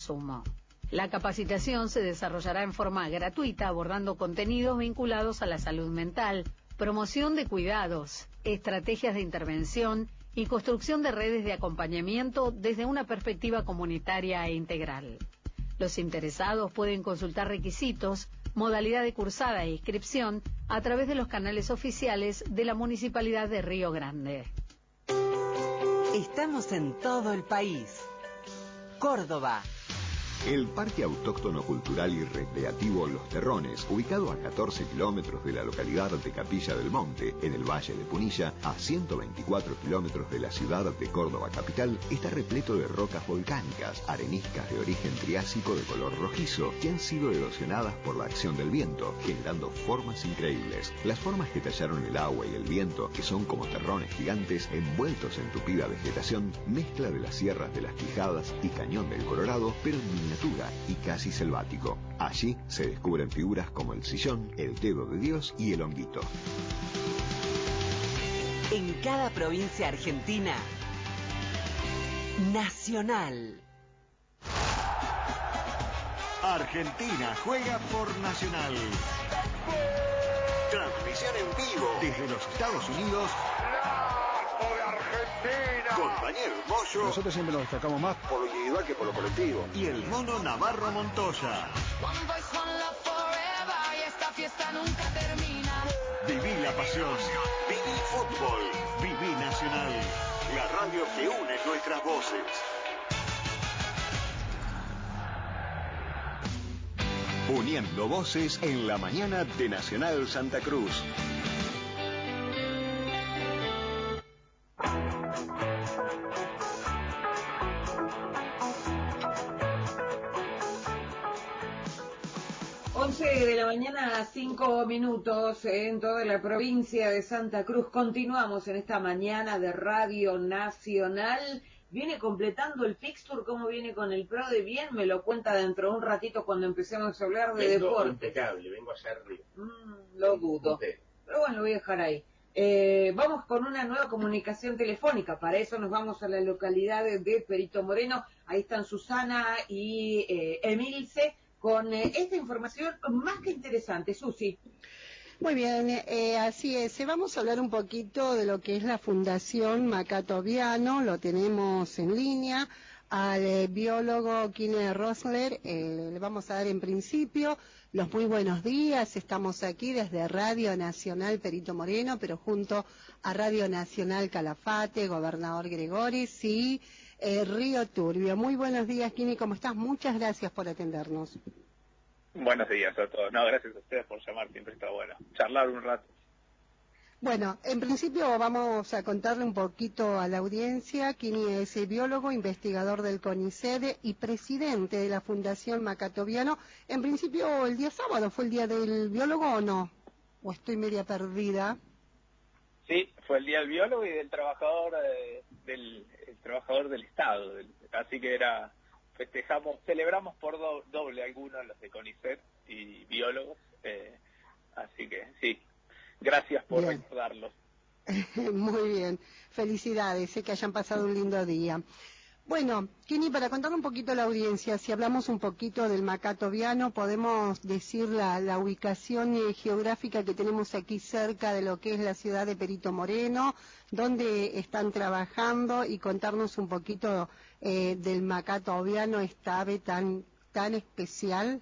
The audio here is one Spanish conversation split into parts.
consumo. La capacitación se desarrollará en forma gratuita, abordando contenidos vinculados a la salud mental, promoción de cuidados, estrategias de intervención y construcción de redes de acompañamiento desde una perspectiva comunitaria e integral. Los interesados pueden consultar requisitos, modalidad de cursada e inscripción a través de los canales oficiales de la Municipalidad de Río Grande. Estamos en todo el país. Córdoba. El Parque Autóctono Cultural y Recreativo Los Terrones, ubicado a 14 kilómetros de la localidad de Capilla del Monte, en el Valle de Punilla, a 124 kilómetros de la ciudad de Córdoba capital, está repleto de rocas volcánicas, areniscas de origen triásico de color rojizo, que han sido erosionadas por la acción del viento, generando formas increíbles. Las formas que tallaron el agua y el viento, que son como terrones gigantes envueltos en tupida vegetación, mezcla de las sierras de las Quijadas y Cañón del Colorado, pero en miniatura y casi selvático. Allí se descubren figuras como el sillón, el dedo de Dios y el honguito. En cada provincia argentina, Nacional. Argentina juega por Nacional. Transmisión en vivo desde los Estados Unidos. de Argentina. Con Daniel Moyo. Nosotros siempre nos destacamos más por lo individual que por lo colectivo. Y el mono Navarro Montoya. Y esta fiesta nunca termina. Viví la pasión. Viví fútbol. Viví Nacional. La radio que une nuestras voces. Uniendo voces en la mañana de Nacional Santa Cruz. De la mañana, 5 minutos en toda la provincia de Santa Cruz. Continuamos en esta mañana de Radio Nacional. Viene completando el fixture, ¿cómo viene con el Pro de bien? Me lo cuenta dentro de un ratito cuando empecemos a hablar de deporte. Impecable, vengo allá arriba. Lo dudo, pero bueno, lo voy a dejar ahí. Vamos con una nueva comunicación telefónica. Para eso nos vamos a la localidad de Perito Moreno. Ahí están Susana y Emilce con esta información más que interesante. Susi. Muy bien, así es. Vamos a hablar un poquito de lo que es la Fundación Macato Viano. Lo tenemos en línea al biólogo Kine Rosler. Le vamos a dar en principio los muy buenos días. Estamos aquí desde Radio Nacional Perito Moreno, pero junto a Radio Nacional Calafate, Gobernador Gregoris y Río Turbio. Muy buenos días, Kini, ¿cómo estás? Muchas gracias por atendernos. Buenos días a todos. No, gracias a ustedes por llamar, siempre está bueno charlar un rato. Bueno, en principio vamos a contarle un poquito a la audiencia. Kini es biólogo, investigador del CONICET y presidente de la Fundación Macato Viano. En principio, el día sábado fue el día del biólogo, ¿o no? ¿O estoy media perdida? Sí, fue el día del biólogo y del trabajador el trabajador del Estado, así que celebramos por doble algunos, los de CONICET y biólogos, así que sí, gracias por recordarlos. Muy bien, felicidades, sé que hayan pasado un lindo día. Bueno, Kini, para contarle un poquito a la audiencia, si hablamos un poquito del Macato Viano, podemos decir la ubicación geográfica que tenemos aquí cerca de lo que es la ciudad de Perito Moreno, dónde están trabajando y contarnos un poquito del Macato Viano, esta ave tan especial.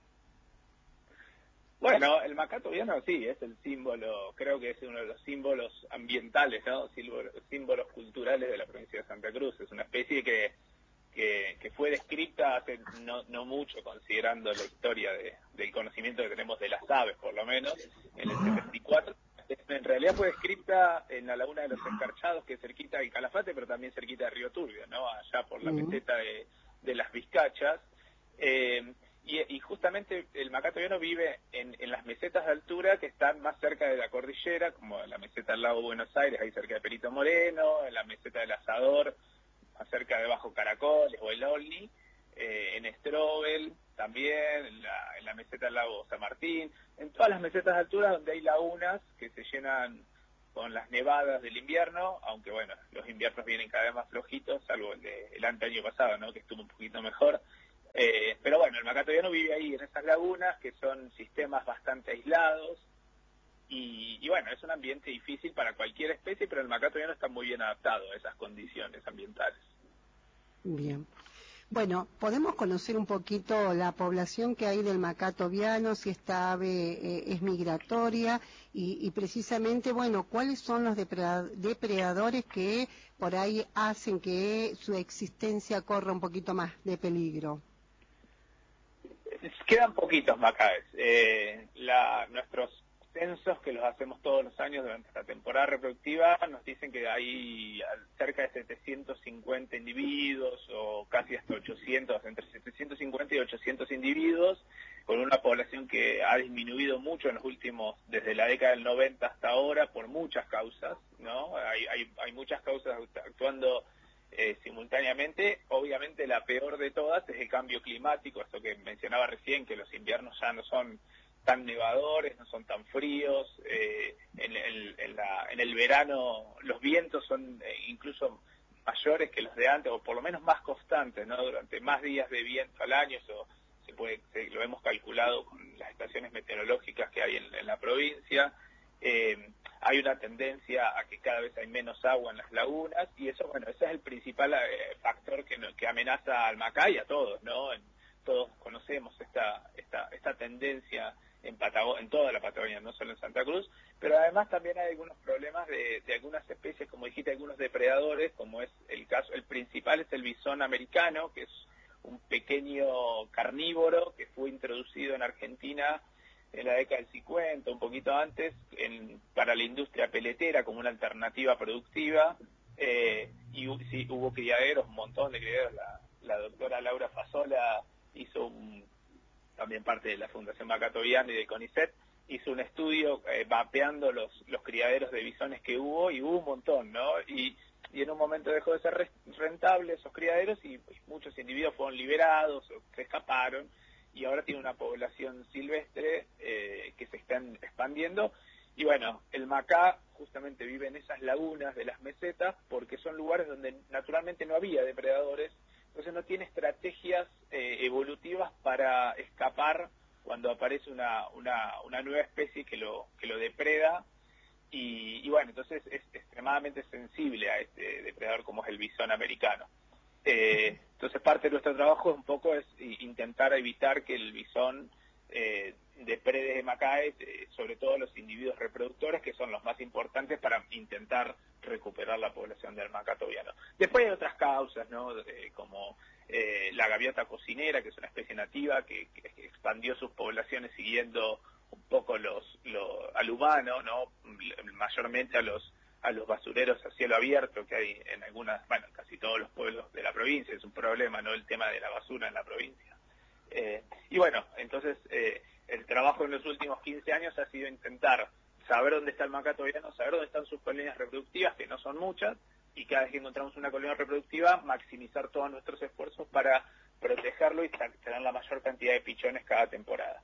Bueno, el macato viano sí, es el símbolo, creo que es uno de los símbolos ambientales, ¿no? Símbolos culturales de la provincia de Santa Cruz. Es una especie que fue descrita hace no mucho, considerando la historia del conocimiento que tenemos de las aves, por lo menos, en el 74. En realidad fue descrita en la Laguna de los Escarchados, que es cerquita de Calafate, pero también cerquita de Río Turbio, ¿no? Allá por la meseta de las Vizcachas. Y justamente el macato viano vive en las mesetas de altura que están más cerca de la cordillera, como la meseta del lago Buenos Aires, ahí cerca de Perito Moreno, en la meseta del Asador, más cerca de Bajo Caracoles o el Olni, en Strobel también, en la meseta del lago San Martín, en todas las mesetas de altura donde hay lagunas que se llenan con las nevadas del invierno, aunque bueno, los inviernos vienen cada vez más flojitos, salvo el año pasado, ¿no? Que estuvo un poquito mejor. macatoviano vive ahí, en esas lagunas, que son sistemas bastante aislados, y bueno, es un ambiente difícil para cualquier especie, pero el macatoviano está muy bien adaptado a esas condiciones ambientales. Bien. Bueno, podemos conocer un poquito la población que hay del macatoviano, si esta ave es migratoria y precisamente, bueno, cuáles son los depredadores que por ahí hacen que su existencia corra un poquito más de peligro. Quedan poquitos macaes. Nuestros censos, que los hacemos todos los años durante la temporada reproductiva, nos dicen que hay cerca de 750 individuos o casi hasta 800, entre 750 y 800 individuos, con una población que ha disminuido mucho en los últimos, desde la década del 90 hasta ahora, por muchas causas, ¿no? Hay muchas causas actuando simultáneamente. Obviamente la peor de todas es el cambio climático, esto que mencionaba recién, que los inviernos ya no son tan nevadores, no son tan fríos, en el verano los vientos son incluso mayores que los de antes, o por lo menos más constantes, ¿no? Durante más días de viento al año, eso lo hemos calculado con las estaciones meteorológicas que hay en la provincia. Hay una tendencia a que cada vez hay menos agua en las lagunas, y eso, bueno, ese es el principal factor que amenaza al macay y a todos, ¿no? Todos conocemos esta tendencia en toda la Patagonia, no solo en Santa Cruz, pero además también hay algunos problemas de algunas especies, como dijiste, algunos depredadores, como es el caso, el principal es el bisón americano, que es un pequeño carnívoro que fue introducido en Argentina en la década del 50, un poquito antes, para la industria peletera como una alternativa productiva, y sí, hubo criaderos, un montón de criaderos. La doctora Laura Fasola hizo también parte de la Fundación Macatoviano y de CONICET, hizo un estudio mapeando los criaderos de bisones que hubo, y hubo un montón, ¿no? Y en un momento dejó de ser rentable esos criaderos, y muchos individuos fueron liberados o se escaparon, y ahora tiene una población silvestre que se están expandiendo. Y bueno, el macá justamente vive en esas lagunas de las mesetas porque son lugares donde naturalmente no había depredadores, entonces no tiene estrategias evolutivas para escapar cuando aparece una nueva especie que lo depreda, y bueno, entonces es extremadamente sensible a este depredador como es el bisón americano. Entonces parte de nuestro trabajo un poco es intentar evitar que el bisón deprede macaes, sobre todo los individuos reproductores, que son los más importantes para intentar recuperar la población del macatoviano. Después hay otras causas, ¿no? Como la gaviota cocinera, que es una especie nativa que expandió sus poblaciones siguiendo un poco al humano, ¿no? Mayormente a los basureros a cielo abierto que hay en casi todos los pueblos de la provincia. Es un problema, ¿no? El tema de la basura en la provincia. Y bueno, entonces el trabajo en los últimos 15 años ha sido intentar saber dónde está el macatoviano, saber dónde están sus colonias reproductivas, que no son muchas, y cada vez que encontramos una colonia reproductiva, maximizar todos nuestros esfuerzos para protegerlo y tener la mayor cantidad de pichones cada temporada.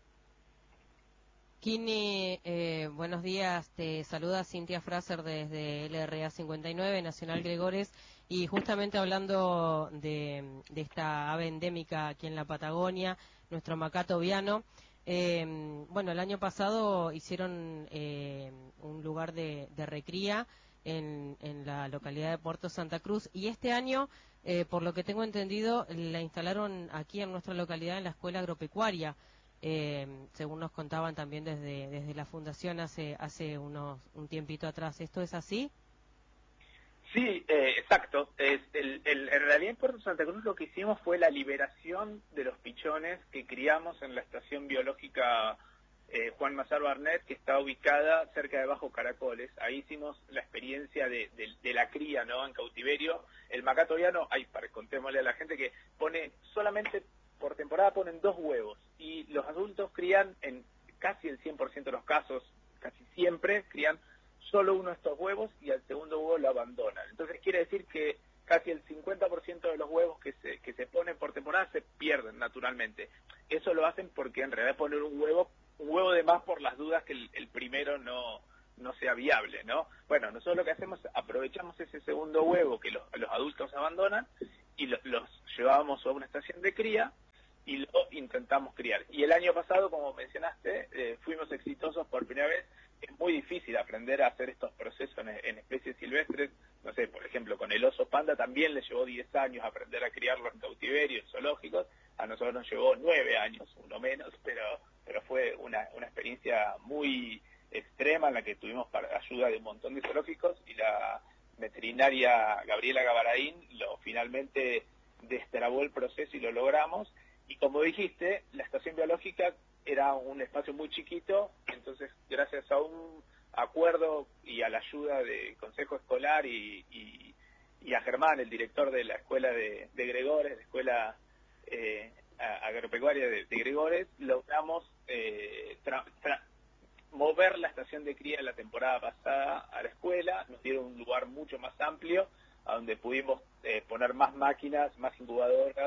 Kini, buenos días, te saluda Cintia Fraser desde LRA 59, Nacional Gregores, y justamente hablando de esta ave endémica aquí en la Patagonia, nuestro macatoviano. Bueno, el año pasado hicieron un lugar de recría en la localidad de Puerto Santa Cruz, y este año, por lo que tengo entendido, la instalaron aquí en nuestra localidad en la Escuela Agropecuaria. Según nos contaban también desde la fundación hace un tiempito atrás. ¿Esto es así? Sí, exacto. En realidad en Puerto Santa Cruz lo que hicimos fue la liberación de los pichones que criamos en la estación biológica Juan Mazar Barnet, que está ubicada cerca de Bajo Caracoles. Ahí hicimos la experiencia de la cría, ¿no? En cautiverio. El macatoviano, contémosle a la gente que pone solamente por temporada ponen 2 huevos, y los adultos crían en casi el 100% de los casos, casi siempre crían solo uno de estos huevos, y al segundo huevo lo abandonan. Entonces quiere decir que casi el 50% de los huevos que se ponen por temporada se pierden naturalmente. Eso lo hacen porque en realidad poner un huevo de más por las dudas que el primero no sea viable, ¿no? Bueno, nosotros lo que hacemos es aprovechamos ese segundo huevo que los adultos abandonan, y los llevamos a una estación de cría, y lo intentamos criar. Y el año pasado, como mencionaste, fuimos exitosos por primera vez. Es muy difícil aprender a hacer estos procesos en especies silvestres. No sé, por ejemplo, con el oso panda también le llevó 10 años aprender a criarlo en cautiverio, en zoológicos. A nosotros nos llevó 9 años, uno menos, pero fue una experiencia muy extrema en la que tuvimos ayuda de un montón de zoológicos, y la veterinaria Gabriela Gavaraín finalmente destrabó el proceso y lo logramos. Y como dijiste, la estación biológica era un espacio muy chiquito, entonces gracias a un acuerdo y a la ayuda del Consejo Escolar y a Germán, el director de la escuela de Gregores, la escuela agropecuaria de Gregores, logramos mover la estación de cría la temporada pasada a la escuela. Nos dieron un lugar mucho más amplio, a donde pudimos poner más máquinas, más incubadoras,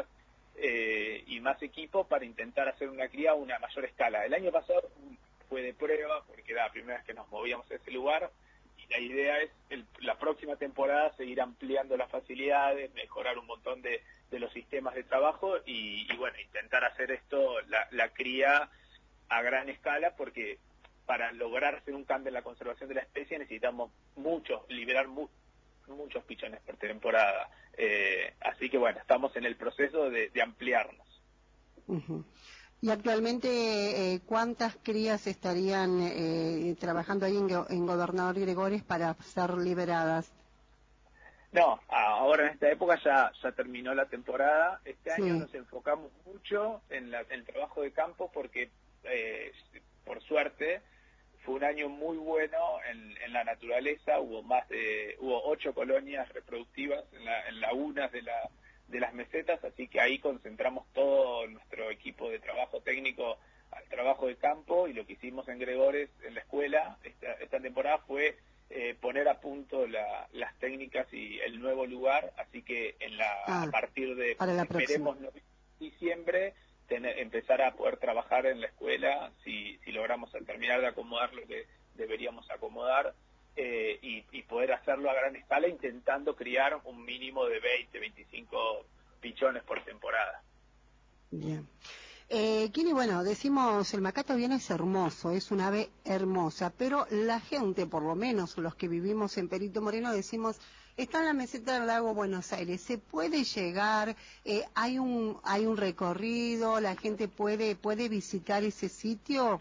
y más equipo para intentar hacer una cría a una mayor escala. El año pasado fue de prueba, porque era la primera vez que nos movíamos a ese lugar, y la idea es la próxima temporada seguir ampliando las facilidades, mejorar un montón de los sistemas de trabajo y bueno, intentar hacer esto, la cría a gran escala, porque para lograr hacer un cambio en la conservación de la especie necesitamos liberar muchos pichones por temporada. Así que bueno, estamos en el proceso de ampliarnos. Uh-huh. Y actualmente, ¿cuántas crías estarían trabajando ahí en Gobernador Gregores para ser liberadas? No, ahora en esta época ya terminó la temporada. Este año nos enfocamos mucho en el trabajo de campo, porque por suerte fue un año muy bueno en la naturaleza. Hubo 8 colonias reproductivas en lagunas de las mesetas, así que ahí concentramos todo nuestro equipo de trabajo técnico al trabajo de campo. Y lo que hicimos en Gregores, en la escuela, esta temporada fue poner a punto las técnicas y el nuevo lugar, así que a partir de, esperemos, diciembre, empezar a poder trabajar en la escuela, si logramos terminar de acomodar lo que deberíamos acomodar, y poder hacerlo a gran escala, intentando criar un mínimo de 20, 25 pichones por temporada. Bien. Kini, bueno, decimos, el macato aviano es hermoso, es un ave hermosa, pero la gente, por lo menos los que vivimos en Perito Moreno, decimos, está en la meseta del lago Buenos Aires, ¿se puede llegar? ¿Hay un recorrido? ¿La gente puede visitar ese sitio?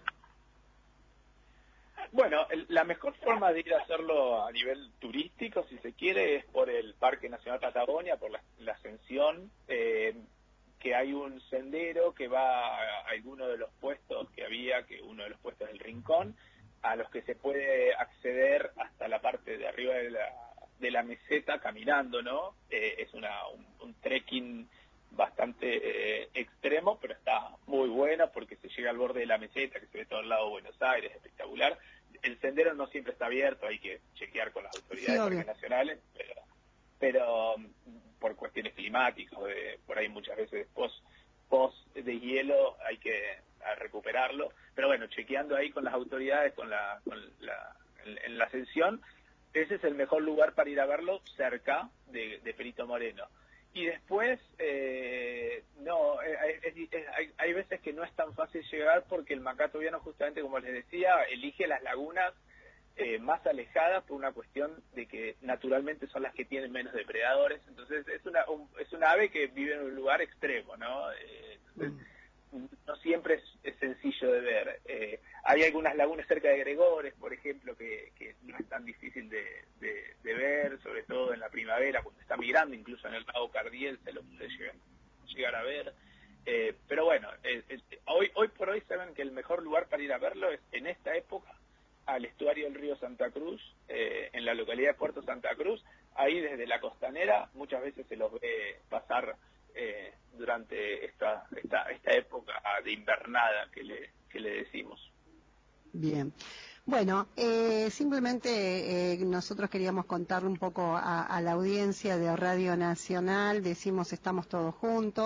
Bueno, la mejor forma de ir a hacerlo a nivel turístico, si se quiere, es por el Parque Nacional Patagonia, por la ascensión, que hay un sendero que va a alguno de los puestos uno de los puestos del Rincón, a los que se puede acceder hasta la parte de arriba de la meseta caminando, ¿no? Es un trekking bastante extremo, pero está muy bueno porque se llega al borde de la meseta, que se ve todo el lado de Buenos Aires, espectacular. El sendero no siempre está abierto, hay que chequear con las autoridades nacionales, pero por cuestiones climáticas, por ahí muchas veces post de hielo hay que recuperarlo, pero bueno, chequeando ahí con las autoridades, en la ascensión, ese es el mejor lugar para ir a verlo, cerca de Perito Moreno. Y después, hay veces que no es tan fácil llegar, porque el macato aviano, justamente como les decía, elige las lagunas más alejadas por una cuestión de que naturalmente son las que tienen menos depredadores. Entonces es una ave que vive en un lugar extremo, ¿no? No siempre es sencillo de ver. Hay algunas lagunas cerca de Gregores, por ejemplo, que no es tan difícil de ver, sobre todo en la primavera, cuando está migrando, incluso en el lago Cardiel se lo puede llegar a ver. Pero bueno, hoy por hoy saben que el mejor lugar para ir a verlo es en esta época, al estuario del río Santa Cruz, en la localidad de Puerto Santa Cruz. Ahí desde la costanera muchas veces se los ve pasar durante esta época de invernada que le decimos. Bien. Bueno, simplemente nosotros queríamos contarle un poco a la audiencia de Radio Nacional. Decimos, estamos todos juntos,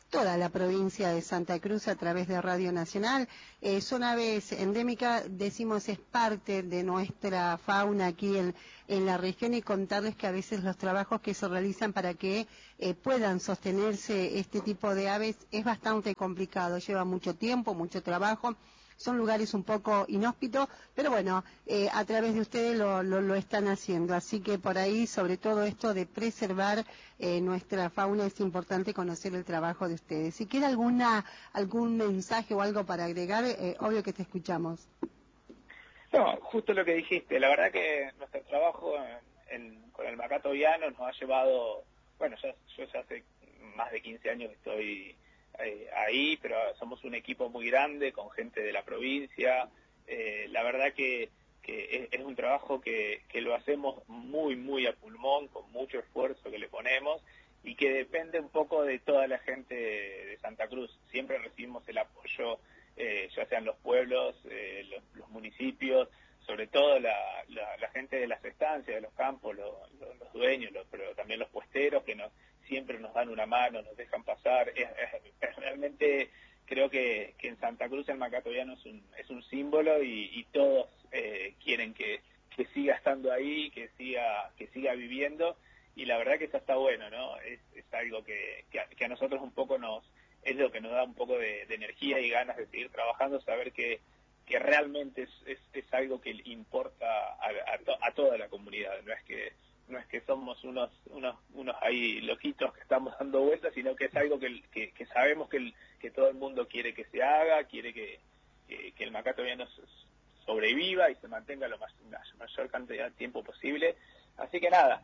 toda la provincia de Santa Cruz a través de Radio Nacional. Son aves endémicas, decimos, es parte de nuestra fauna aquí en la región, y contarles que a veces los trabajos que se realizan para que puedan sostenerse este tipo de aves es bastante complicado, lleva mucho tiempo, mucho trabajo. Son lugares un poco inhóspitos, pero bueno, a través de ustedes lo están haciendo. Así que por ahí, sobre todo esto de preservar nuestra fauna, es importante conocer el trabajo de ustedes. Si quiere algún mensaje o algo para agregar, obvio que te escuchamos. No, justo lo que dijiste. La verdad que nuestro trabajo con el macato viano nos ha llevado, bueno, yo ya hace más de 15 años que estoy ahí, pero somos un equipo muy grande con gente de la provincia. La verdad que es un trabajo que lo hacemos muy a pulmón, con mucho esfuerzo que le ponemos, y que depende un poco de toda la gente de Santa Cruz. Siempre recibimos el apoyo, ya sean los pueblos, los municipios, sobre todo la gente de las estancias, de los campos, los dueños, pero también los puesteros, que siempre nos dan una mano, nos dejan pasar. Es realmente, creo que en Santa Cruz el macato viano es un símbolo, y todos quieren que siga estando ahí, que siga viviendo, y la verdad que eso está bueno, ¿no? Es algo que a nosotros un poco es lo que nos da un poco de energía y ganas de seguir trabajando, saber que realmente es algo que importa a toda la comunidad. No es que somos unos ahí loquitos que estamos dando vueltas, sino que es algo que sabemos que todo el mundo quiere que se haga, quiere que el macato viano sobreviva y se mantenga la mayor cantidad de tiempo posible. Así que nada,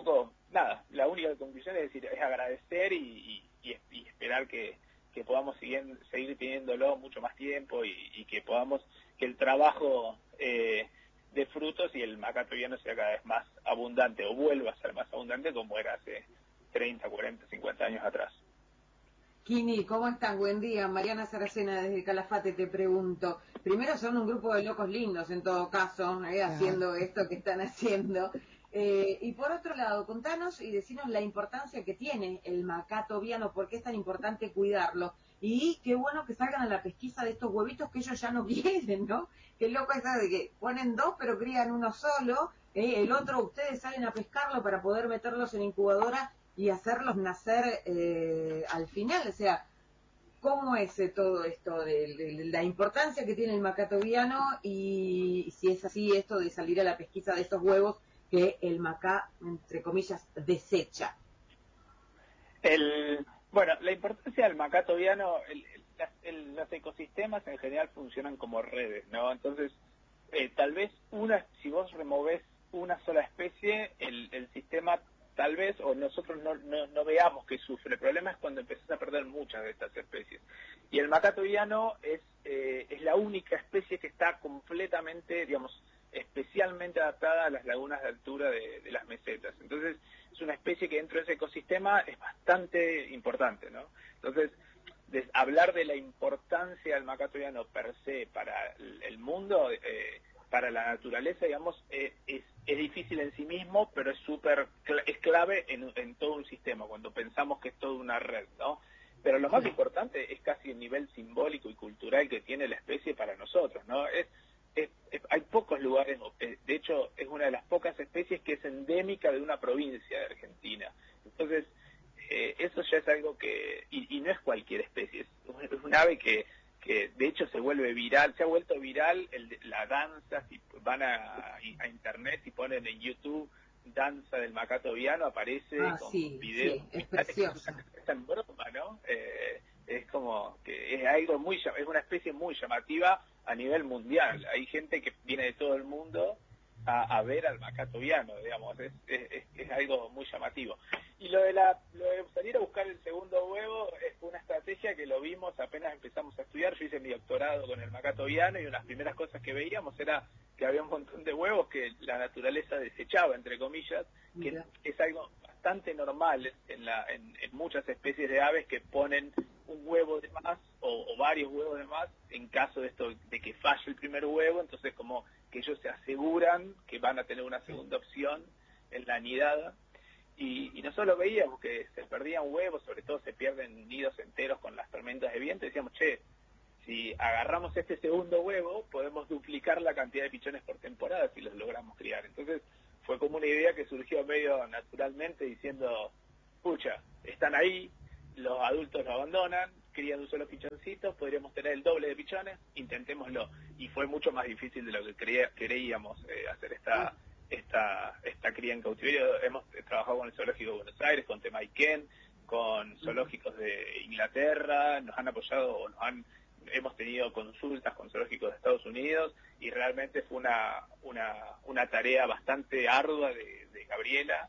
la única conclusión es agradecer y esperar que podamos seguir teniéndolo mucho más tiempo, y que el trabajo de frutos y el macato viano sea cada vez más abundante, o vuelva a ser más abundante como era hace 30, 40, 50 años atrás. Kini, ¿cómo están? Buen día. Mariana Saracena desde Calafate te pregunto. Primero, son un grupo de locos lindos en todo caso, haciendo esto que están haciendo. Y por otro lado, contanos y decinos la importancia que tiene el macato viano, por qué es tan importante cuidarlo. Y qué bueno que salgan a la pesquisa de estos huevitos que ellos ya no quieren, ¿no? Qué loco es de que ponen dos pero crían uno solo, el otro ustedes salen a pescarlo para poder meterlos en incubadora y hacerlos nacer al final. O sea, ¿cómo es todo esto de la importancia que tiene el macato viano, y si es así esto de salir a la pesquisa de estos huevos que el macá, entre comillas, desecha? Bueno, la importancia del macato viano, los ecosistemas en general funcionan como redes, ¿no? Entonces, tal vez si vos removés una sola especie, el sistema tal vez, o nosotros no veamos que sufre. El problema es cuando empezás a perder muchas de estas especies. Y el macato viano es la única especie que está completamente, especialmente adaptada a las lagunas de altura de las mesetas. Entonces, es una especie que dentro de ese ecosistema es bastante importante, ¿no? Entonces, hablar de la importancia del macato viano per se para el mundo, para la naturaleza, es difícil en sí mismo, pero es clave en todo un sistema, cuando pensamos que es toda una red, ¿no? Pero lo más importante es casi el nivel simbólico y cultural que tiene la especie para nosotros, ¿no? Hay pocos lugares, de hecho es una de las pocas especies que es endémica de una provincia de Argentina. Entonces, eso ya es algo que, y no es cualquier especie, es un ave que de hecho se vuelve viral, se ha vuelto viral la danza. Si van a internet y ponen en YouTube danza del macato viano, aparece con videos. Sí, es preciosa. Está en broma, ¿no? Es como que es una especie muy llamativa a nivel mundial. Hay gente que viene de todo el mundo a ver al macato viano, es algo muy llamativo. Y lo de salir a buscar el segundo huevo es una estrategia que lo vimos apenas empezamos a estudiar. Yo hice mi doctorado con el macato viano, y una de las primeras cosas que veíamos era que había un montón de huevos que la naturaleza desechaba, entre comillas, que es algo bastante normal en muchas especies de aves, que ponen un huevo de más o varios huevos de más en caso de que falle el primer huevo. Entonces, como que ellos se aseguran que van a tener una segunda opción en la nidada. y nosotros veíamos que se perdían huevos, sobre todo se pierden nidos enteros con las tormentas de viento, y decíamos, che, si agarramos este segundo huevo, podemos duplicar la cantidad de pichones por temporada si los logramos criar. Entonces fue como una idea que surgió medio naturalmente, diciendo, pucha, están ahí, los adultos lo abandonan, crían un solo pichoncito, podríamos tener el doble de pichones, intentémoslo. Y fue mucho más difícil de lo que creíamos hacer esta cría en cautiverio. Hemos trabajado con el Zoológico de Buenos Aires, con Temaiken, con zoológicos de Inglaterra, nos han apoyado, hemos tenido consultas con zoológicos de Estados Unidos, y realmente fue una tarea bastante ardua de Gabriela.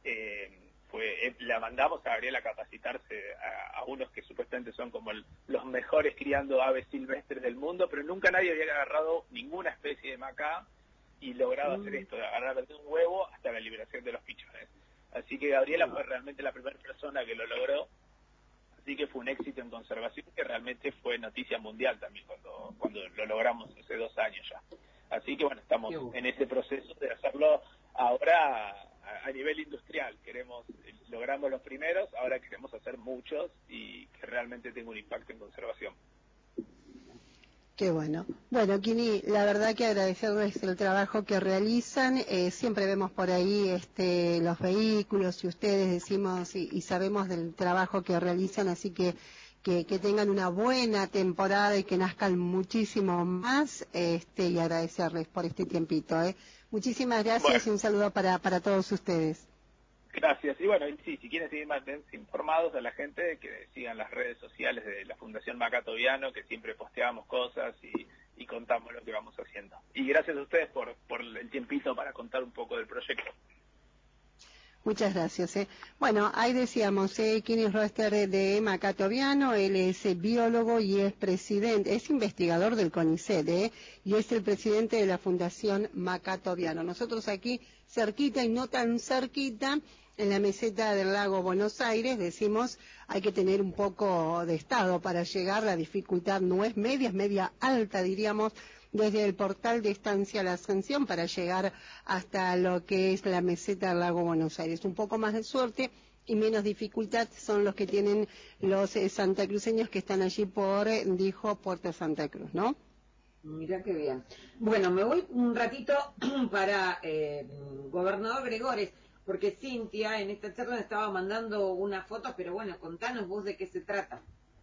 La mandamos a Gabriela a capacitarse a unos que supuestamente son como los mejores criando aves silvestres del mundo, pero nunca nadie había agarrado ninguna especie de macá y logrado hacer esto, de agarrar desde un huevo hasta la liberación de los pichones. Así que Gabriela fue realmente la primera persona que lo logró, así que fue un éxito en conservación que realmente fue noticia mundial también cuando lo logramos hace 2 años ya. Así que bueno, estamos en ese proceso de hacerlo ahora a nivel industrial. Logramos los primeros, ahora queremos hacer muchos y que realmente tenga un impacto en conservación. Qué bueno. Bueno, Kini, la verdad que agradecerles el trabajo que realizan. Siempre vemos por ahí los vehículos y ustedes decimos y sabemos del trabajo que realizan, así que tengan una buena temporada y que nazcan muchísimo más, y agradecerles por este tiempito. Muchísimas gracias y un saludo para todos ustedes. Gracias. Y bueno, sí, si quieren seguir más informados a la gente, que sigan las redes sociales de la Fundación Macatoviano, que siempre posteamos cosas y contamos lo que vamos haciendo. Y gracias a ustedes por el tiempito para contar un poco del proyecto. Muchas gracias. Bueno, ahí decíamos, Kini Roester de Macatoviano, él es biólogo y es investigador del CONICET, y es el presidente de la Fundación Macatoviano. Nosotros aquí, cerquita y no tan cerquita, en la meseta del lago Buenos Aires, decimos, hay que tener un poco de estado para llegar, la dificultad no es media, es media alta, diríamos, desde el portal de Estancia La Ascensión para llegar hasta lo que es la meseta del lago Buenos Aires. Un poco más de suerte y menos dificultad son los que tienen los santacruceños que están allí dijo Puerto Santa Cruz, ¿no? Mirá qué bien. Bueno, me voy un ratito para Gobernador Gregores, porque Cintia en esta charla me estaba mandando una foto, pero bueno, contanos vos de qué se trata.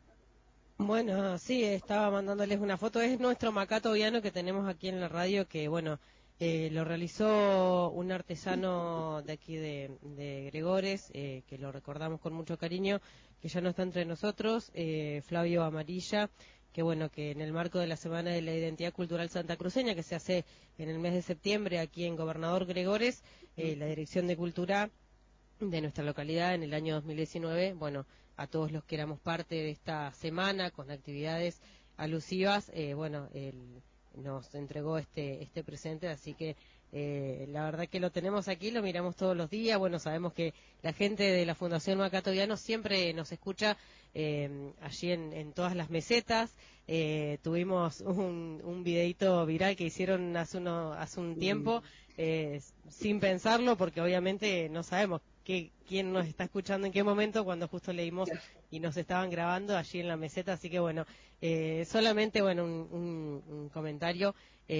Bueno, sí, estaba mandándoles una foto. Es nuestro macatoviano que tenemos aquí en la radio, que bueno, lo realizó un artesano de aquí de Gregores, que lo recordamos con mucho cariño, que ya no está entre nosotros, Flavio Amarilla, que bueno, que en el marco de la Semana de la Identidad Cultural Santacruceña, que se hace en el mes de septiembre aquí en Gobernador Gregores, la Dirección de Cultura de nuestra localidad en el año 2019, bueno, a todos los que éramos parte de esta semana con actividades alusivas, bueno, él nos entregó este presente, así que la verdad que lo tenemos aquí, lo miramos todos los días. Bueno, sabemos que la gente de la Fundación Macatoviano siempre nos escucha allí en todas las mesetas. Tuvimos un videito viral que hicieron hace un tiempo, sin pensarlo, porque obviamente no sabemos quién nos está escuchando en qué momento, cuando justo leímos y nos estaban grabando allí en la meseta. Así que bueno, solamente bueno un comentario.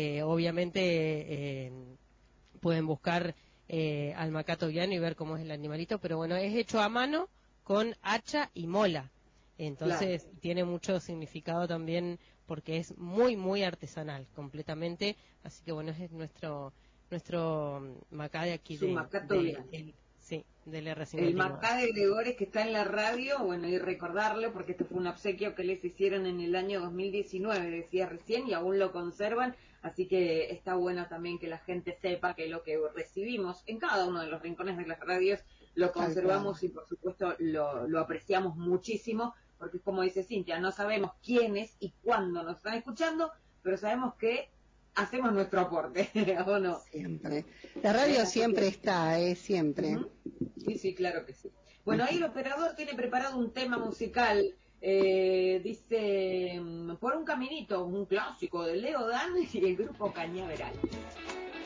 Obviamente pueden buscar al macatoviano y ver cómo es el animalito, pero bueno, es hecho a mano con hacha y mola, entonces tiene mucho significado también, porque es muy muy artesanal completamente. Así que bueno, es nuestro macá de aquí del R59. El macá de Gregores, que está en la radio, bueno, y recordarle, porque este fue un obsequio que les hicieron en el año 2019, decía recién, y aún lo conservan, así que está bueno también que la gente sepa que lo que recibimos en cada uno de los rincones de las radios lo conservamos y por supuesto lo apreciamos muchísimo, porque como dice Cintia, no sabemos quiénes y cuándo nos están escuchando, pero sabemos que hacemos nuestro aporte, ¿o no? Siempre. La radio siempre está, siempre. Sí, claro que sí. Bueno, ahí el operador tiene preparado un tema musical, dice, Por un caminito, un clásico de Leo Dan y el grupo Cañaveral.